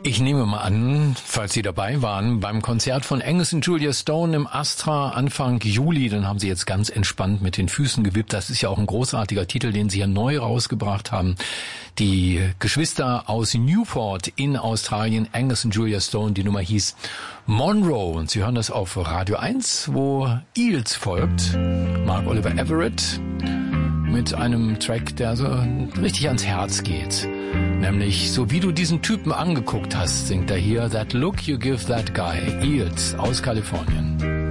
Ich nehme mal an, falls Sie dabei waren, beim Konzert von Angus und Julia Stone im Astra Anfang Juli, dann haben Sie jetzt ganz entspannt mit den Füßen gewippt. Das ist ja auch ein großartiger Titel, den Sie ja neu rausgebracht haben. Die Geschwister aus Newport in Australien, Angus und Julia Stone, die Nummer hieß Monroe. Und Sie hören das auf Radio 1, wo Eels folgt. Mark Oliver Everett mit einem Track, der so richtig ans Herz geht. Nämlich, so wie du diesen Typen angeguckt hast, singt er hier That Look You Give That Guy, Eels aus Kalifornien.